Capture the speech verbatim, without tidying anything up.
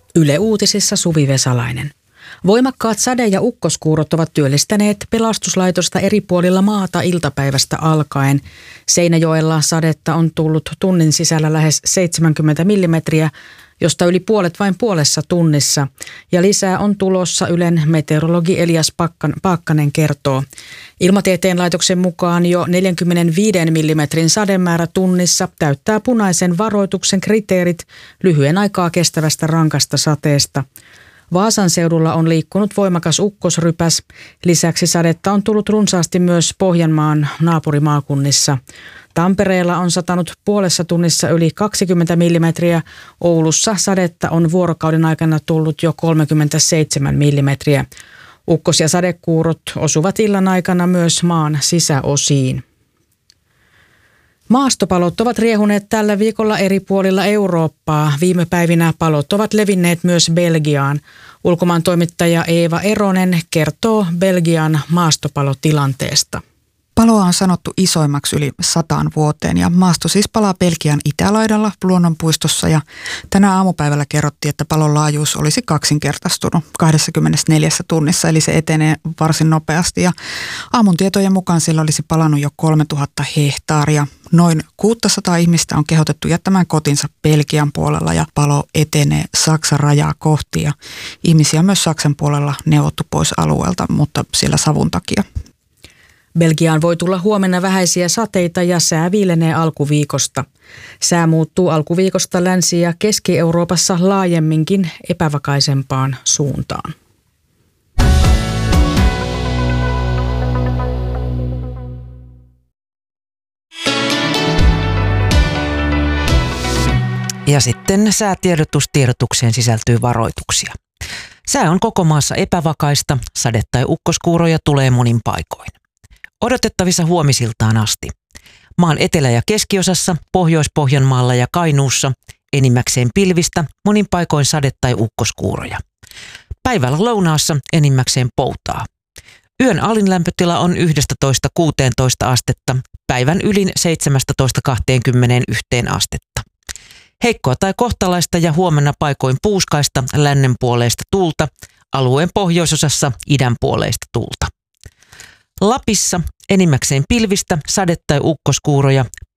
Yle Uutisissa Suvi Vesalainen. Voimakkaat sade- ja ukkoskuurot ovat työllistäneet pelastuslaitosta eri puolilla maata iltapäivästä alkaen. Seinäjoella sadetta on tullut tunnin sisällä lähes seitsemänkymmentä millimetriä, josta yli puolet vain puolessa tunnissa. Ja lisää on tulossa, Ylen meteorologi Elias Paakkanen kertoo. Ilmatieteen laitoksen mukaan jo neljänkymmenenviiden millimetrin sademäärä tunnissa täyttää punaisen varoituksen kriteerit lyhyen aikaa kestävästä rankasta sateesta. Vaasan seudulla on liikkunut voimakas ukkosrypäs. Lisäksi sadetta on tullut runsaasti myös Pohjanmaan naapurimaakunnissa. Tampereella on satanut puolessa tunnissa yli kaksikymmentä millimetriä. Oulussa sadetta on vuorokauden aikana tullut jo kolmekymmentäseitsemän millimetriä. Ukkos- ja sadekuurot osuvat illan aikana myös maan sisäosiin. Maastopalot ovat riehuneet tällä viikolla eri puolilla Eurooppaa. Viime päivinä palot ovat levinneet myös Belgiaan. Ulkomaan toimittaja Eeva Eronen kertoo Belgian maastopalotilanteesta. Paloa on sanottu isoimmaksi yli sataan vuoteen ja maasto siis palaa Belgian itälaidalla luonnonpuistossa ja tänä aamupäivällä kerrottiin, että palon laajuus olisi kaksinkertaistunut kaksikymmentäneljä tunnissa, eli se etenee varsin nopeasti ja aamun tietojen mukaan sillä olisi palannut jo kolmetuhatta hehtaaria. Noin kuusisataa ihmistä on kehotettu jättämään kotinsa Belgian puolella ja palo etenee Saksan rajaa kohti ja ihmisiä myös Saksan puolella neuvottu pois alueelta, mutta siellä savun takia. Belgiaan voi tulla huomenna vähäisiä sateita ja sää viilenee alkuviikosta. Sää muuttuu alkuviikosta Länsi- ja Keski-Euroopassa laajemminkin epävakaisempaan suuntaan. Ja sitten säätiedotustiedotukseen sisältyy varoituksia. Sää on koko maassa epävakaista, sade- tai ukkoskuuroja tulee monin paikoin. Odotettavissa huomisiltaan asti. Maan etelä- ja keskiosassa, Pohjois-Pohjanmaalla ja Kainuussa enimmäkseen pilvistä, monin paikoin sade- tai ukkoskuuroja. Päivällä lounaassa enimmäkseen poutaa. Yön alin lämpötila on yksitoista kuusitoista astetta, päivän ylin seitsemäntoista kaksikymmentäyksi astetta. Heikkoa tai kohtalaista ja huomenna paikoin puuskaista lännenpuoleista tuulta, alueen pohjoisosassa idänpuoleista tuulta. Lapissa enimmäkseen pilvistä, sade- tai ukkoskuuroja,